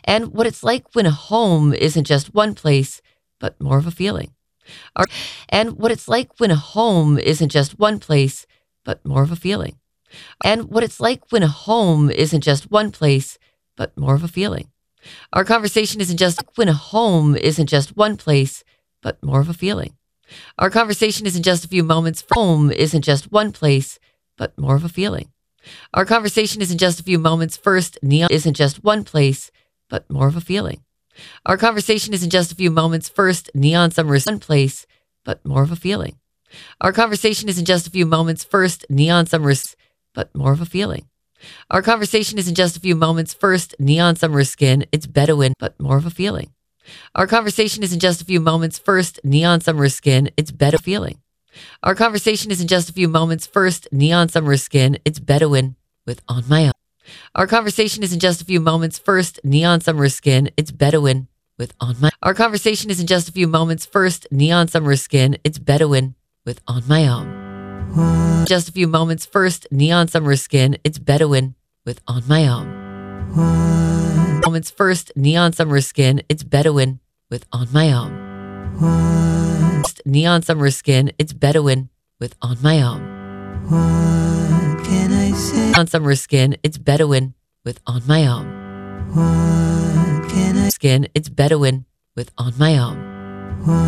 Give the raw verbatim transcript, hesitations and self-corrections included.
and what it's like when a home isn't just one place, but more of a feeling. Our, and what it's like when a home isn't just one place, but more of a feeling. And what it's like when a home isn't just one place, but more of a feeling. Our conversation isn't just when a home isn't just one place, but more of a feeling. Our conversation isn't just a few moments. Home isn't just one place, but more of a feeling. Our conversation isn't just a few moments. First, neon isn't just one place, but more of a feeling. Our conversation isn't just a few moments. First, neon summer is one place, but more of a feeling. Our conversation isn't just a few moments. First, neon summer is, but more of a feeling. Our conversation isn't just a few moments. First, neon summer skin, it's Bedouin, but more of a feeling. Our conversation isn't just a few moments. First, neon summer skin, it's better feeling. Our conversation isn't just a few moments. First, neon summer skin, it's Bedouin with On My Own. Our conversation isn't just a few moments. First, neon summer skin, it's Bedouin with On My. Our conversation isn't just a few moments. First, neon summer skin, it's Bedouin with On My Own. Just a few moments. First, neon summer skin, it's Bedouin with On My Own. Moments. First, neon summer skin, it's Bedouin with On My Own. First, neon summer skin, it's Bedouin with On My Own. What can I say? On summer skin, it's Bedouin with On My Own. What can I? Skin, it's Bedouin with On My Own.